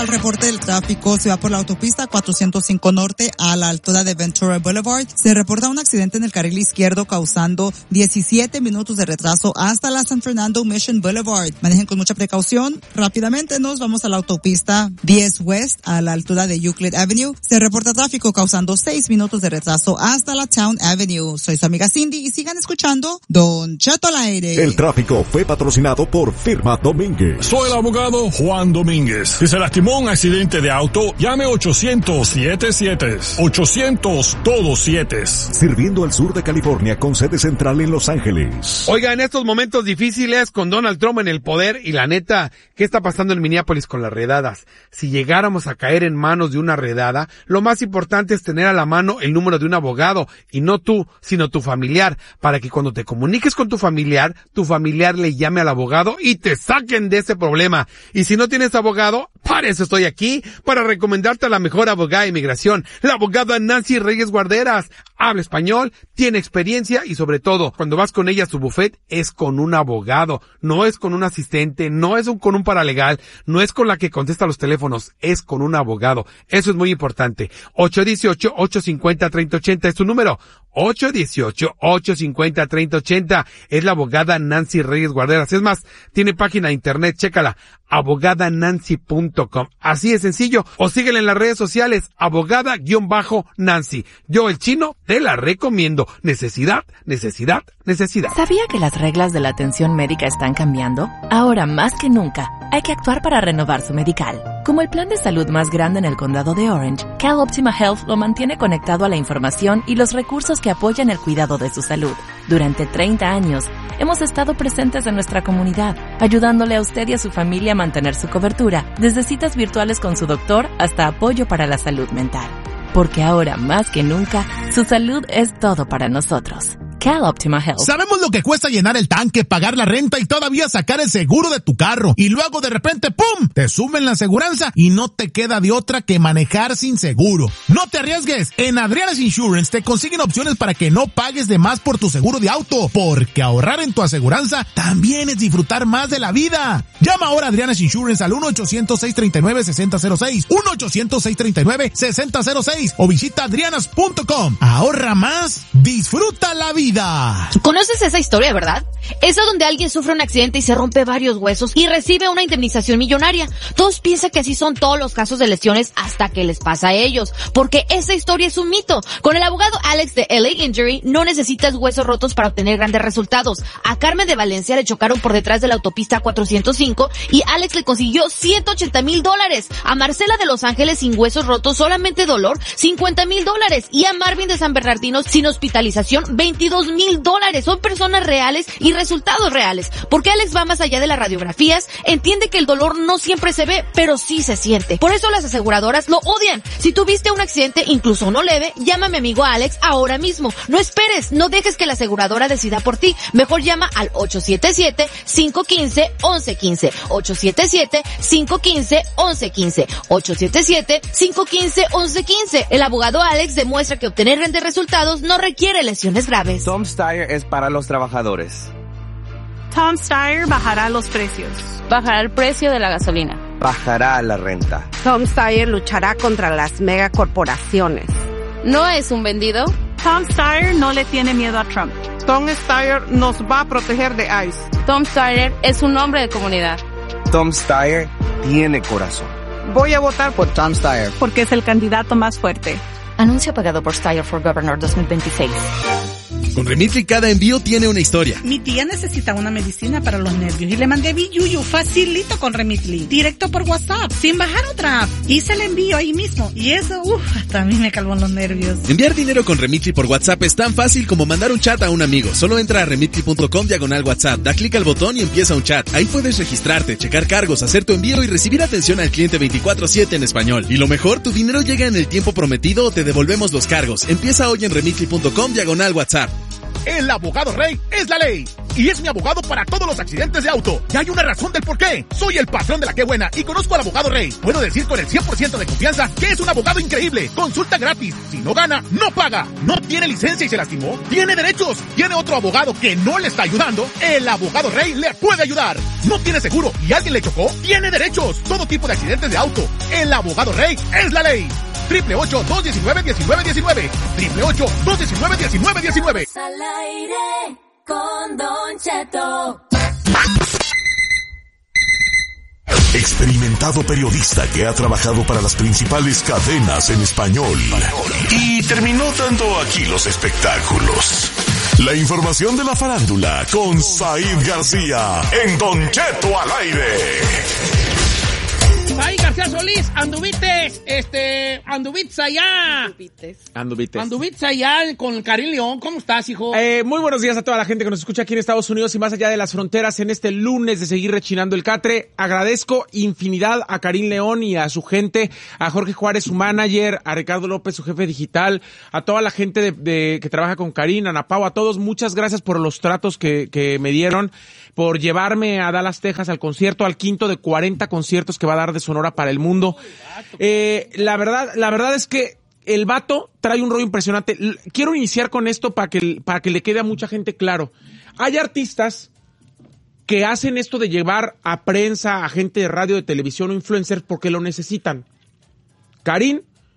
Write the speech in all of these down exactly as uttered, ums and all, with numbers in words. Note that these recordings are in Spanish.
al reporte del tráfico. Se va por la autopista cuatrocientos cinco Norte a la altura de Ventura Boulevard. Se reporta un accidente en el carril izquierdo causando diecisiete minutos de retraso hasta la San Fernando Mission Boulevard. Manejen con mucha precaución. Rápidamente nos vamos a la autopista diez West a la altura de Euclid Avenue. Se reporta tráfico causando seis minutos de retraso hasta la Town Avenue. Soy su amiga Cindy y sigan escuchando Don Cheto al aire. El tráfico fue patrocinado por Firma Domínguez. Soy el abogado Juan Domínguez. Si se lastimó un accidente de auto, llame ochocientos siete siete. ochocientos todos siete. Sirviendo al sur de California con sede central en Los Ángeles. Oiga, en estos momentos difíciles con Donald Trump en el poder y la neta, ¿qué está pasando en Minneapolis con las redadas? Si llegáramos a caer en manos de una redada, lo más importante es tener a la mano el número de un abogado y no tú, sino tu familiar, para que cuando te comuniques con tu familiar, tu familiar le llame al abogado y te saquen de ese problema. Y si no tienes abogado, para eso estoy aquí, para recomendarte a la mejor abogada de inmigración, la abogada Nancy Reyes Guarderas. Habla español, tiene experiencia y sobre todo, cuando vas con ella a su buffet, es con un abogado, no es con un asistente, no es un, con un paralegal, no es con la que contesta los teléfonos, es con un abogado. Eso es muy importante. ocho uno ocho, ocho cinco cero, tres cero ocho cero es tu número. ocho uno ocho, ocho cinco cero, tres cero ocho cero es la abogada Nancy Reyes Guarderas. Es más, tiene página de internet, chécala, abogada nancy punto com. Así de sencillo. O síguela en las redes sociales, abogada-Nancy. Yo, el chino, te la recomiendo. Necesidad, necesidad, necesidad. ¿Sabía que las reglas de la atención médica están cambiando? Ahora, más que nunca, hay que actuar para renovar su medical. Como el plan de salud más grande en el condado de Orange, CalOptima Health lo mantiene conectado a la información y los recursos que apoyan el cuidado de su salud. Durante treinta años, hemos estado presentes en nuestra comunidad, ayudándole a usted y a su familia a mantener su cobertura, desde citas virtuales con su doctor hasta apoyo para la salud mental. Porque ahora, más que nunca, su salud es todo para nosotros. CalOptima Health. Sabemos lo que cuesta llenar el tanque, pagar la renta y todavía sacar el seguro de tu carro. Y luego de repente, ¡pum!, te suben la aseguranza y no te queda de otra que manejar sin seguro. No te arriesgues. En Adriana's Insurance te consiguen opciones para que no pagues de más por tu seguro de auto. Porque ahorrar en tu aseguranza también es disfrutar más de la vida. Llama ahora a Adriana's Insurance al uno ochocientos, seis treinta y nueve, sesenta cero seis. uno ochocientos, seis treinta y nueve, sesenta cero seis. O visita adrianas punto com. Ahorra más. Disfruta la vida. ¿Conoces esa historia, verdad? Esa donde alguien sufre un accidente y se rompe varios huesos y recibe una indemnización millonaria. Todos piensan que así son todos los casos de lesiones hasta que les pasa a ellos, porque esa historia es un mito. Con el abogado Alex de L A Injury no necesitas huesos rotos para obtener grandes resultados. A Carmen de Valencia le chocaron por detrás de la autopista cuatrocientos cinco y Alex le consiguió ciento ochenta mil dólares. A Marcela de Los Ángeles sin huesos rotos, solamente dolor, cincuenta mil dólares. Y a Marvin de San Bernardino sin hospitalización, veintidós mil dólares. Son personas reales y resultados reales. Porque Alex va más allá de las radiografías, entiende que el dolor no siempre se ve, pero sí se siente. Por eso las aseguradoras lo odian. Si tuviste un accidente, incluso uno leve, llama a mi amigo Alex ahora mismo. No esperes, no dejes que la aseguradora decida por ti. Mejor llama al ocho siete siete, cinco uno cinco, once quince. ocho siete siete, cinco uno cinco, once quince. ocho siete siete, cinco uno cinco, once quince. El abogado Alex demuestra que obtener grandes resultados no requiere lesiones graves. Tom's Tire es para los trabajadores. Tom's Tire bajará los precios. Bajará el precio de la gasolina. Bajará la renta. Tom's Tire luchará contra las megacorporaciones. ¿No es un vendido? Tom's Tire no le tiene miedo a Trump. Tom's Tire nos va a proteger de ICE. Tom's Tire es un hombre de comunidad. Tom's Tire tiene corazón. Voy a votar por Tom's Tire. Porque es el candidato más fuerte. Anuncio pagado por Tire for Governor dos mil veintiséis. Con Remitly cada envío tiene una historia. Mi tía necesita una medicina para los nervios y le mandé Biyuyu facilito con Remitly, directo por WhatsApp, sin bajar otra app. Hice el envío ahí mismo y eso, uff, hasta a mí me calmó los nervios. Enviar dinero con Remitly por WhatsApp es tan fácil como mandar un chat a un amigo. Solo entra a remitly punto com diagonal WhatsApp, da clic al botón y empieza un chat. Ahí puedes registrarte, checar cargos, hacer tu envío y recibir atención al cliente veinticuatro siete en español. Y lo mejor, tu dinero llega en el tiempo prometido o te devolvemos los cargos. Empieza hoy en remitly punto com diagonal WhatsApp. El abogado rey es la ley. y es mi abogado para todos los accidentes de auto. Y hay una razón del por qué. Soy el patrón de la que buena y conozco al abogado Rey. Puedo decir con el cien por ciento de confianza que es un abogado increíble. Consulta gratis. Si no gana, no paga. No tiene licencia y se lastimó. Tiene derechos. Tiene otro abogado que no le está ayudando. El abogado Rey le puede ayudar. No tiene seguro y alguien le chocó. Tiene derechos. Todo tipo de accidentes de auto. El abogado Rey es la ley. Triple ocho, dos diecinueve, diecinueve diecinueve. Triple ocho, dos diecinueve, diecinueve diecinueve. Al aire con Don Cheto. Experimentado periodista que ha trabajado para las principales cadenas en español y terminó dando aquí los espectáculos. La información de la farándula con Said García en Don Cheto al aire. Said García Solís, anduvites, este, anduvites allá. Anduvites. Anduvites. Anduvites allá con Karim León. ¿Cómo estás, hijo? Eh, muy buenos días a toda la gente que nos escucha aquí en Estados Unidos y más allá de las fronteras en este lunes de seguir rechinando el catre. Agradezco infinidad a Karim León y a su gente, a Jorge Juárez, su manager, a Ricardo López, su jefe digital, a toda la gente de, de que trabaja con Karim, a Ana Pau, a todos. Muchas gracias por los tratos que, que me dieron, por llevarme a Dallas, Texas al concierto, al quinto de cuarenta conciertos que va a dar de Sonora para el mundo. Eh, la verdad, la verdad es que el vato trae un rollo impresionante. Quiero iniciar con esto para que, para que le quede a mucha gente claro. Hay artistas que hacen esto de llevar a prensa, a gente de radio, de televisión o influencers porque lo necesitan. Karim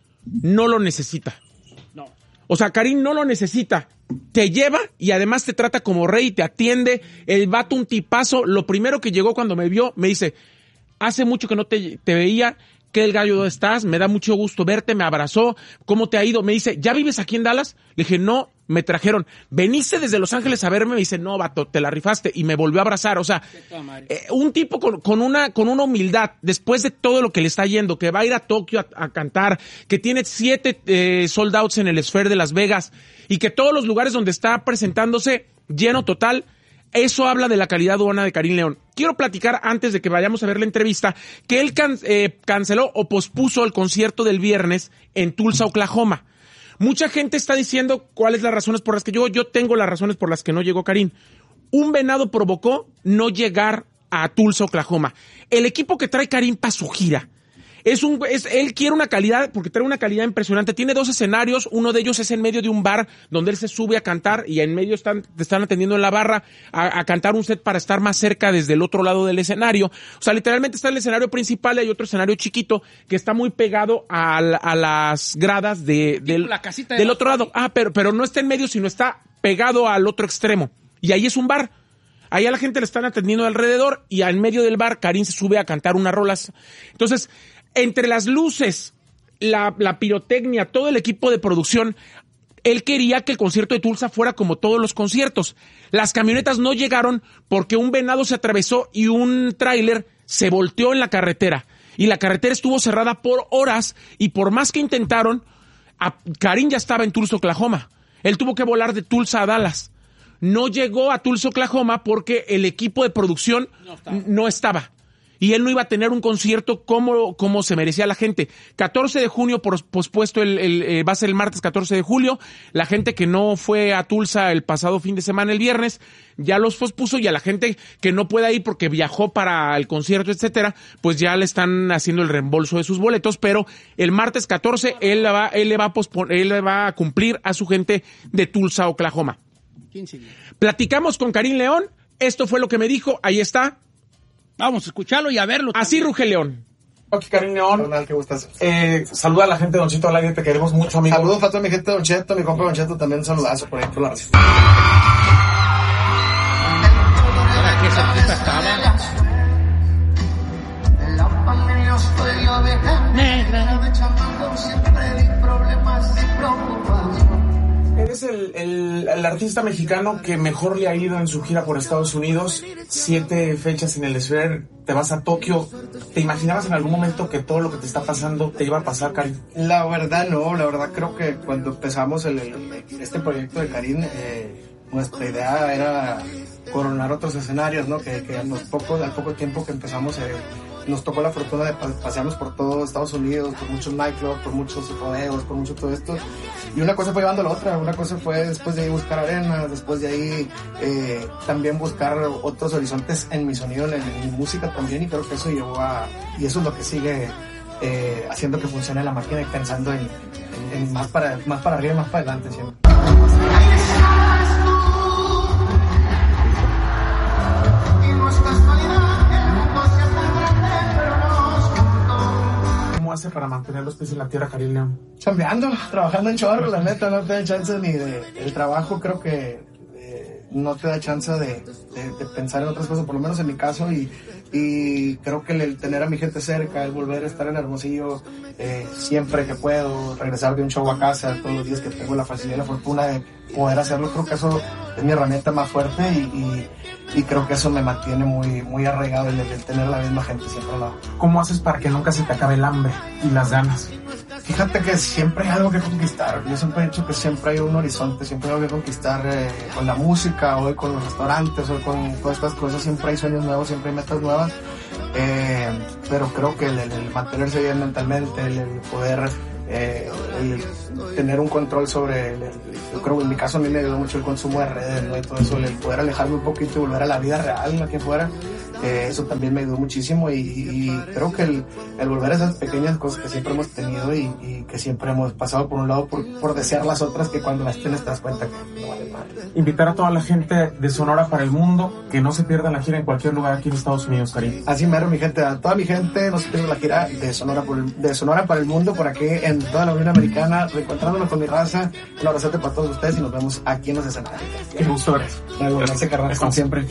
no lo necesita. No. O sea, Karim no lo necesita. Te lleva y además te trata como rey, te atiende. El vato un tipazo. Lo primero que llegó cuando me vio, me dice, hace mucho que no te, te veía, ¿qué el gallo dónde estás? Me da mucho gusto verte, me abrazó. ¿Cómo te ha ido? Me dice, ¿ya vives aquí en Dallas? Le dije, no, me trajeron. ¿Veniste desde Los Ángeles a verme? Me dice, no, vato, te la rifaste. Y me volvió a abrazar. O sea, eh, un tipo con, con una, con una humildad, después de todo lo que le está yendo, que va a ir a Tokio a, a cantar, que tiene siete eh, sold outs en el Sphere de Las Vegas, y que todos los lugares donde está presentándose, lleno total. Eso habla de la calidad humana de Karim León. Quiero platicar, antes de que vayamos a ver la entrevista, que él can, eh, canceló o pospuso el concierto del viernes en Tulsa, Oklahoma. Mucha gente está diciendo cuáles las razones por las que llegó. Yo tengo las razones por las que no llegó Karim. Un venado provocó no llegar a Tulsa, Oklahoma. El equipo que trae Karim para su gira es un, es, él quiere una calidad, porque trae una calidad impresionante. Tiene dos escenarios, uno de ellos es en medio de un bar, donde él se sube a cantar, y en medio están, te están atendiendo en la barra a, a cantar un set para estar más cerca desde el otro lado del escenario. O sea, literalmente está el escenario principal y hay otro escenario chiquito que está muy pegado a, a las gradas de, del, la casita de del la otro lado. Ah, pero, pero no está en medio, sino está pegado al otro extremo. Y ahí es un bar. Ahí a la gente le están atendiendo alrededor, y en medio del bar Karim se sube a cantar unas rolas. Entonces, entre las luces, la, la pirotecnia, todo el equipo de producción, él quería que el concierto de Tulsa fuera como todos los conciertos. Las camionetas no llegaron porque un venado se atravesó y un tráiler se volteó en la carretera. Y la carretera estuvo cerrada por horas, y por más que intentaron, a, Karim ya estaba en Tulsa, Oklahoma. Él tuvo que volar de Tulsa a Dallas. No llegó a Tulsa, Oklahoma porque el equipo de producción no estaba. No estaba. Y él no iba a tener un concierto como, como se merecía la gente. catorce de junio, por, pospuesto, el, el, eh, va a ser el martes catorce de julio. La gente que no fue a Tulsa el pasado fin de semana, el viernes, ya los pospuso, y a la gente que no pueda ir porque viajó para el concierto, etcétera, pues ya le están haciendo el reembolso de sus boletos. Pero el martes catorce, él, la va, él, le va a posponer, él le va a cumplir a su gente de Tulsa, Oklahoma. quince días. Platicamos con Karim León. Esto fue lo que me dijo. Ahí está. Vamos a escucharlo y a verlo. Así ruge León. Aquí Karim León. Hola, qué gustas. Eh, saluda a la gente de Don Cheto al aire, te queremos mucho, amigo. Saludos a toda mi gente de Don Cheto, mi compa Don Cheto, también un saludazo por ahí por la radio. Ahora que esa puta estaba. La pandemia fue yo negra. Siempre di problemas y preocupación. Eres el, el, el artista mexicano que mejor le ha ido en su gira por Estados Unidos. Siete fechas en el Sphere, te vas a Tokio. ¿Te imaginabas en algún momento que todo lo que te está pasando te iba a pasar, Karim? La verdad no, la verdad creo que cuando empezamos el, el, este proyecto de Karim, eh, nuestra idea era coronar otros escenarios, ¿no? Que, que a los pocos, al poco tiempo que empezamos eh, nos tocó la fortuna de pasearnos por todo Estados Unidos, por muchos nightclubs, por muchos rodeos, por mucho todo esto. Y una cosa fue llevando a la otra. Una cosa fue después de ahí buscar arenas, después de ahí eh, también buscar otros horizontes en mi sonido, en, en mi música también. Y creo que eso llevó a... Y eso es lo que sigue eh, haciendo que funcione la máquina y pensando en, en, en más, para, más para arriba y más para adelante siempre. ¿Cómo hace para mantener los pies en la tierra, Karim León? Chambeando, trabajando en chorro, la neta, no te da chance ni de... El trabajo creo que eh, no te da chance de, de, de pensar en otras cosas, por lo menos en mi caso, y, y creo que el tener a mi gente cerca, el volver a estar en Hermosillo eh, siempre que puedo, regresar de un show a casa todos los días que tengo la facilidad y la fortuna de poder hacerlo, creo que eso es mi herramienta más fuerte y, y, y creo que eso me mantiene muy, muy arraigado el, el tener la misma gente siempre al lado. ¿Cómo haces para que nunca se te acabe el hambre y las ganas? Fíjate que siempre hay algo que conquistar. Yo siempre he dicho que siempre hay un horizonte, siempre hay algo que conquistar eh, con la música, hoy con los restaurantes, hoy con todas estas cosas. Siempre hay sueños nuevos, siempre hay metas nuevas. Eh, pero creo que el, el, el mantenerse bien mentalmente, el, el poder eh, el tener un control sobre, el, el, yo creo que en mi caso a mí me ayudó mucho el consumo de redes, ¿no? Y todo eso, el poder alejarme un poquito y volver a la vida real, la que fuera. Eh, eso también me ayudó muchísimo y, y, y creo que el, el volver a esas pequeñas cosas que siempre hemos tenido y, y que siempre hemos pasado por un lado por, por desear las otras, que cuando las tienes te das cuenta que no vale nada. Invitar a toda la gente de Sonora para el mundo que no se pierda la gira en cualquier lugar aquí en Estados Unidos, Karim. Así mero, mi gente, a toda mi gente, no se pierda la gira de Sonora, por el, de Sonora para el mundo, por aquí en toda la Unión Americana, reencontrándonos con mi raza. Un abrazote para todos ustedes y nos vemos aquí en los escenarios. Qué gusto eres. Gracias, carnal, como siempre.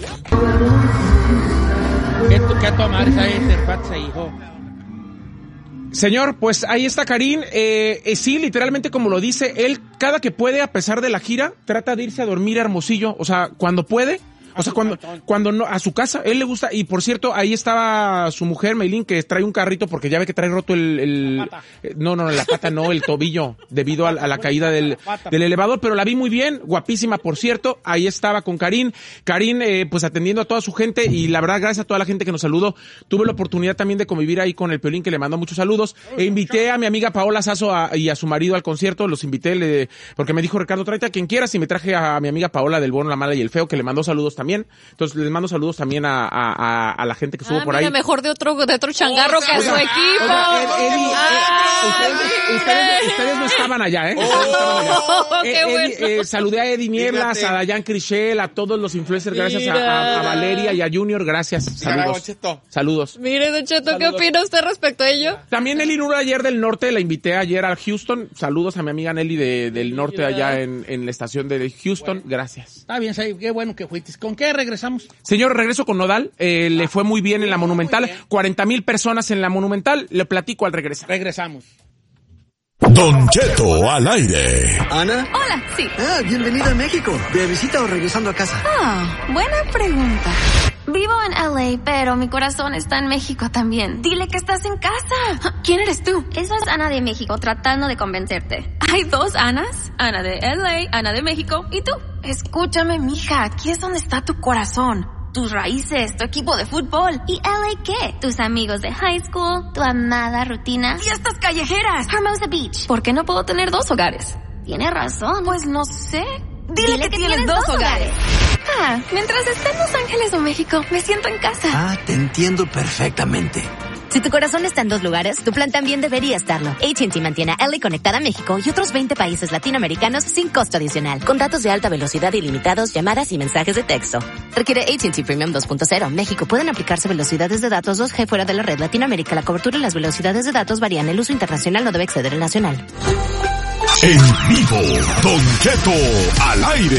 Señor, pues ahí está Karim, eh, eh, sí, literalmente como lo dice, él cada que puede, a pesar de la gira, trata de irse a dormir a Hermosillo, o sea, cuando puede, o sea, cuando, cuando no, a su casa, él le gusta, y por cierto, ahí estaba su mujer, Meilín, que trae un carrito porque ya ve que trae roto el, el, eh, no, no, la pata no, el tobillo, debido a, a la caída del, del elevador, pero la vi muy bien, guapísima, por cierto, ahí estaba con Karim, Karim, eh, pues atendiendo a toda su gente, y la verdad, gracias a toda la gente que nos saludó, tuve la oportunidad también de convivir ahí con el Piolín, que le mandó muchos saludos, e invité a mi amiga Paola Sasso a, y a su marido al concierto, los invité, le, porque me dijo Ricardo, tráete a quien quieras, y me traje a mi amiga Paola del Bueno, la Mala y el Feo, que le mandó saludos también. Entonces les mando saludos también a, a, a la gente que estuvo ah, por mira, ahí. mejor de otro de otro changarro oiga, que a su oiga, equipo. Oiga, Ed, Eddie, ah, ustedes, ustedes, ustedes no estaban allá, ¿eh? Ustedes no estaban allá. Oh, qué eh, bueno. Eddie, eh, saludé a Eddie Nieblas, Fíjate. a Dayan Crichel, a todos los influencers, gracias a, Mira. a, a Valeria y a Junior, gracias. Saludos. Saludos. Mire, Don Cheto, ¿qué opina usted respecto a ello? También Nelly Nura ayer del norte, la invité ayer a Houston. Saludos a mi amiga Nelly de, del norte allá en, en la estación de Houston. Gracias. Está bien, Said, qué bueno que fuiste. ¿Con qué regresamos? Señor, regreso con Nodal. Eh, le fue muy bien en la Monumental. cuarenta mil personas en la Monumental. Le platico al regresar. Regresamos. Don Cheto al aire. ¿Ana? Hola, sí. Ah, bienvenida a México. ¿De visita o regresando a casa? Ah, buena pregunta. Vivo en L A, pero mi corazón está en México también. Dile que estás en casa. ¿Quién eres tú? Eso es Ana de México, tratando de convencerte. ¿Hay dos Anas? Ana de L A, Ana de México, ¿y tú? Escúchame, mija, aquí es donde está tu corazón. Tus raíces, tu equipo de fútbol. ¿Y L A qué? Tus amigos de high school, tu amada rutina. ¡Fiestas callejeras! Hermosa Beach. ¿Por qué no puedo tener dos hogares? Tienes razón. Pues no sé. Dile, Dile que, que tienes, tienes dos dos hogares. hogares. Ah, mientras esté en Los Ángeles o México, me siento en casa. Ah, te entiendo perfectamente. Si tu corazón está en dos lugares, tu plan también debería estarlo. A T and T mantiene a L A conectada a México y otros veinte países latinoamericanos sin costo adicional, con datos de alta velocidad ilimitados, llamadas y mensajes de texto. Requiere A T and T Premium dos punto cero. México. Pueden aplicarse velocidades de datos dos G fuera de la red. Latinoamérica, la cobertura y las velocidades de datos varían. El uso internacional no debe exceder el nacional. En vivo, Don Cheto al aire.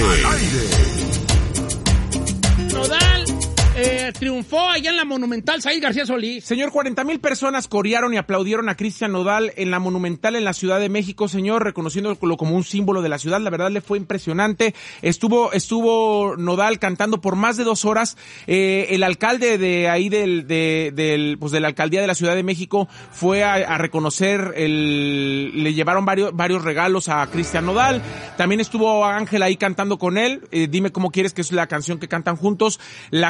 Nodal eh, triunfó allá en la Monumental, Said García Solís. Señor, cuarenta mil personas corearon y aplaudieron a Cristian Nodal en la Monumental en la Ciudad de México, señor, reconociéndolo como un símbolo de la ciudad. La verdad le fue impresionante. Estuvo estuvo Nodal cantando por más de dos horas. Eh, el alcalde de ahí del de, del pues de la alcaldía de la Ciudad de México fue a, a reconocer el le llevaron varios varios regalos a Cristian Nodal. También estuvo Ángel ahí cantando con él. Eh, dime cómo quieres, que es la canción que cantan juntos. La gente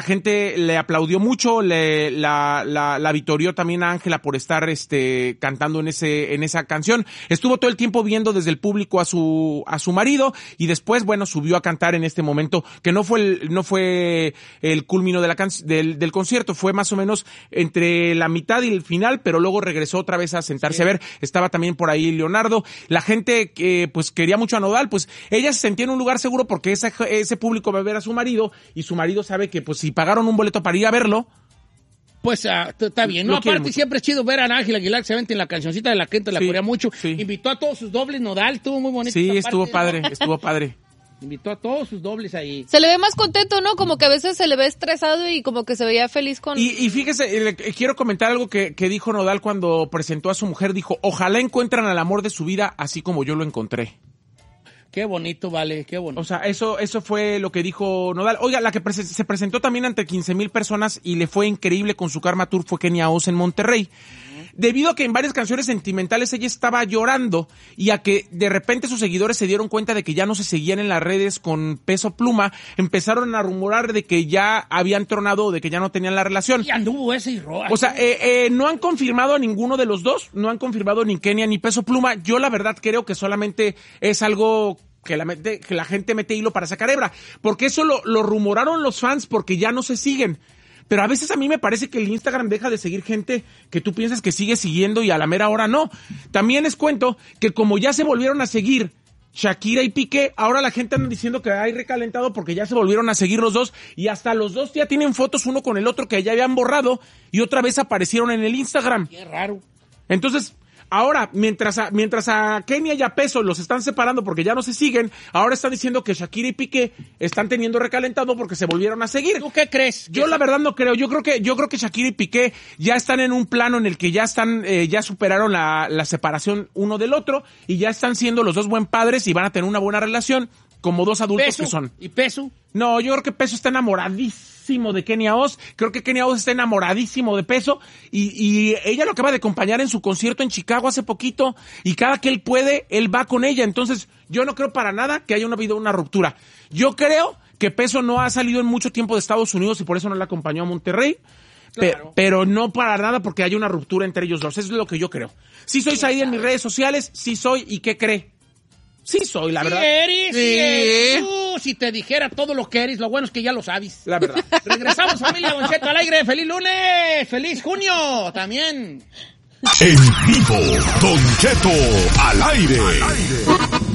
gente le aplaudió mucho, le, la, la, la vitorió también a Ángela por estar, este, cantando en ese, en esa canción. Estuvo todo el tiempo viendo desde el público a su, a su marido y después, bueno, subió a cantar en este momento, que no fue el, no fue el culmino de la can- del, del concierto, fue más o menos entre la mitad y el final, pero luego regresó otra vez a sentarse sí. a ver. Estaba también por ahí Leonardo. La gente que, pues, quería mucho a Nodal, pues, ella se sentía en un lugar seguro porque ese, ese público va a ver a su marido y su marido sabe que, pues, si pagaron un boleto para ir a verlo, pues uh, está bien, ¿no? Aparte siempre es chido ver a Ángela Aguilar que se vente en la cancioncita de la gente, la sí, corea mucho. Sí. Invitó a todos sus dobles, Nodal, estuvo muy bonito. Sí, estuvo parte, padre, ¿no? estuvo padre. Invitó a todos sus dobles ahí. Se le ve más contento, ¿no? Como que a veces se le ve estresado y como que se veía feliz con... Y, y fíjese, le, quiero comentar algo que, que dijo Nodal cuando presentó a su mujer. Dijo, ojalá encuentran al amor de su vida así como yo lo encontré. Qué bonito, vale, qué bonito. O sea, eso eso fue lo que dijo Nodal. Oiga, la que pre- se presentó también ante quince mil personas y le fue increíble con su Karma Tour fue Kenia Oz en Monterrey. Uh-huh. Debido a que en varias canciones sentimentales ella estaba llorando y a que de repente sus seguidores se dieron cuenta de que ya no se seguían en las redes con Peso Pluma, empezaron a rumorar de que ya habían tronado o de que ya no tenían la relación. Y anduvo ese y roa. O sea, eh, eh, no han confirmado a ninguno de los dos, no han confirmado ni Kenia ni Peso Pluma. Yo la verdad creo que solamente es algo... Que la, mete, que la gente mete hilo para sacar hebra, porque eso lo, lo rumoraron los fans porque ya no se siguen, pero a veces a mí me parece que el Instagram deja de seguir gente que tú piensas que sigue siguiendo y a la mera hora no. También les cuento que como ya se volvieron a seguir Shakira y Piqué, ahora la gente anda diciendo que hay recalentado porque ya se volvieron a seguir los dos y hasta los dos ya tienen fotos uno con el otro que ya habían borrado y otra vez aparecieron en el Instagram. Qué raro. Entonces... Ahora, mientras a, mientras a Kenia y a Peso los están separando porque ya no se siguen, ahora están diciendo que Shakira y Piqué están teniendo recalentado porque se volvieron a seguir. ¿Tú qué crees? Yo la verdad no creo. Yo creo que yo creo que Shakira y Piqué ya están en un plano en el que ya están eh, ya superaron la, la separación uno del otro y ya están siendo los dos buen padres y van a tener una buena relación como dos adultos ¿Peso? que son. ¿Y Peso? No, yo creo que Peso está enamoradísimo de Kenia Oz. Creo que Kenia Oz está enamoradísimo de Peso. Y, y ella lo acaba de acompañar en su concierto en Chicago hace poquito. Y cada que él puede, él va con ella. Entonces, yo no creo para nada que haya habido una ruptura. Yo creo que Peso no ha salido en mucho tiempo de Estados Unidos y por eso no la acompañó a Monterrey. Claro. Pe- pero no para nada porque haya una ruptura entre ellos dos. Eso es lo que yo creo. Sí soy Said en mis redes sociales. Sí soy. ¿Y qué cree? Sí soy, la sí verdad. Eres, sí eres. Uh, si te dijera todo lo que eres, lo bueno es que ya lo sabes. La verdad. Regresamos, familia Don Cheto al aire. ¡Feliz lunes! ¡Feliz junio! También. En vivo, Don Cheto al aire. Al aire.